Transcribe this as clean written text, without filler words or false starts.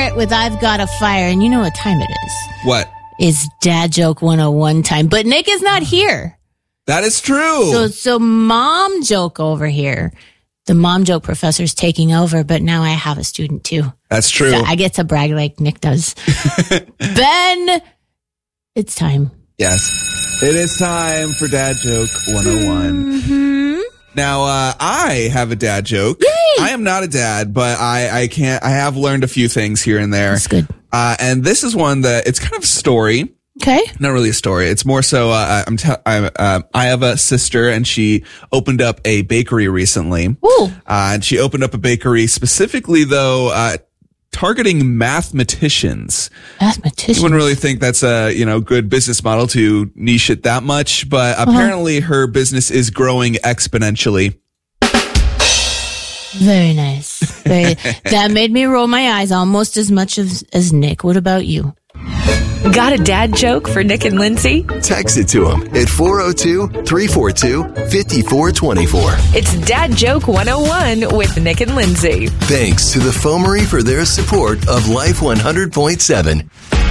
it with I've Got a Fire, and you know what time it is. What? It's Dad Joke 101 time, but Nick is not here. That is true. So mom joke over here. The mom joke professor's taking over, but now I have a student too. That's true. So I get to brag like Nick does. Ben, it's time. Yes. It is time for Dad Joke 101. Mm-hmm. Now, I have a dad joke. Yay! I am not a dad, but I have learned a few things here and there. That's good. And this is one that it's kind of a story. Okay. Not really a story. It's more so, I have a sister and she opened up a bakery recently. Ooh. And she opened up a bakery specifically though, targeting mathematicians. Mathematicians. You wouldn't really think that's a, good business model to niche it that much, but apparently her business is growing exponentially. Very nice. That made me roll my eyes almost as much as Nick. What about you? Got a dad joke for Nick and Lindsay? Text it to them at 402-342-5424. It's Dad Joke 101 with Nick and Lindsay. Thanks to the Foamery for their support of Life 100.7.